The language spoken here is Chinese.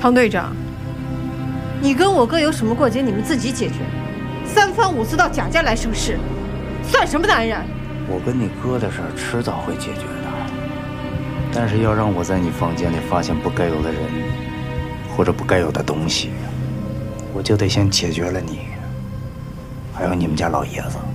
唐队长，你跟我哥有什么过节，你们自己解决。三番五次到贾家来生事，算什么男人？ 我跟你哥的事儿迟早会解决的，但是要让我在你房间里发现不该有的人，或者不该有的东西，我就得先解决了你，还有你们家老爷子。